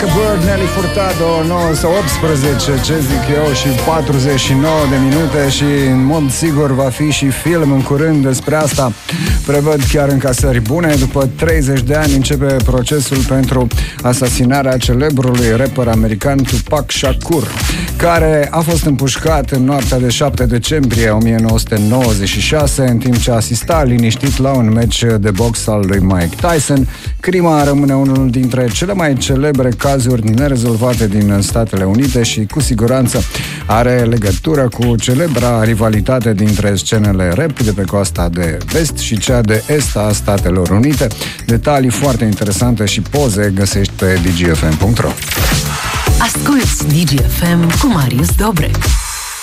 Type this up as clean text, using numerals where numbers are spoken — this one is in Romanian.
a Bird, Nelly Furtado, 9 sau 18, ce zic eu, și 49 de minute și în mod sigur va fi și film în curând despre asta. Prevăd chiar încasări bune. După 30 de ani începe procesul pentru asasinarea celebrului rapper american Tupac Shakur, care a fost împușcat în noaptea de 7 decembrie 1996 în timp ce asista liniștit la un meci de box al lui Mike Tyson. Crima rămâne unul dintre cele mai celebre cazuri nerezolvate din Statele Unite și cu siguranță are legătură cu celebra rivalitate dintre scenele rap de pe coasta de vest și cea de est a Statelor Unite. Detalii foarte interesante și poze găsești pe dgfm.ro. Asculți DGFM cu Marius Dobrec.